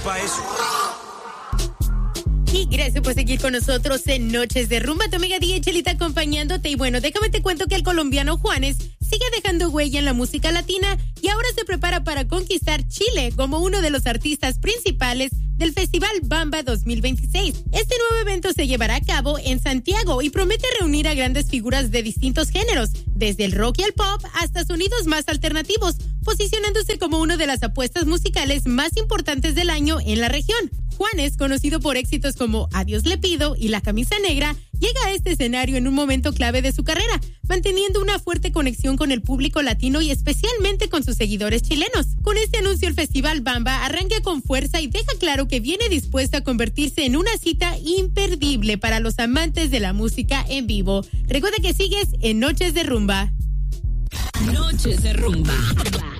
pa' eso. Y gracias por seguir con nosotros en Noches de Rumba. Tu amiga DJ Chelita acompañándote. Y bueno, déjame te cuento que el colombiano Juanes sigue dejando huella en la música latina y ahora se prepara para conquistar Chile como uno de los artistas principales del Festival Bamba 2026. Este nuevo evento se llevará a cabo en Santiago y promete reunir a grandes figuras de distintos géneros, desde el rock y el pop hasta sonidos más alternativos, posicionándose como una de las apuestas musicales más importantes del año en la región. Juanes, conocido por éxitos como Adiós le pido y La camisa negra, llega a este escenario en un momento clave de su carrera, manteniendo una fuerte conexión con el público latino y especialmente con sus seguidores chilenos. Con este anuncio, el Festival Bamba arranca con fuerza y deja claro que viene dispuesto a convertirse en una cita imperdible para los amantes de la música en vivo. Recuerda que sigues en Noches de Rumba. Noches de Rumba.